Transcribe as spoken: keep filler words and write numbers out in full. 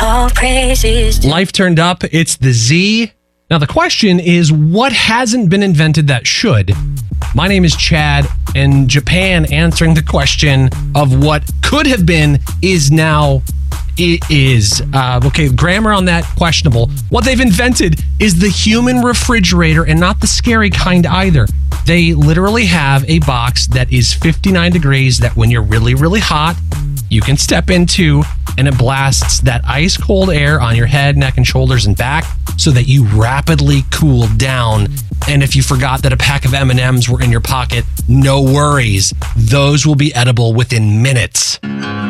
All praises to Life turned up. It's the Z. Now, the question is, what hasn't been invented that should? My name is Chad, and Japan answering the question of what could have been is now it is. Uh, okay, grammar on that, questionable. What they've invented is the human refrigerator, and not the scary kind either. They literally have a box that is fifty-nine degrees that when you're really, really hot, you can step into, and it blasts that ice cold air on your head, neck, and shoulders and back so that you rapidly cool down. And if you forgot that a pack of M and M's were in your pocket, no worries. Those will be edible within minutes.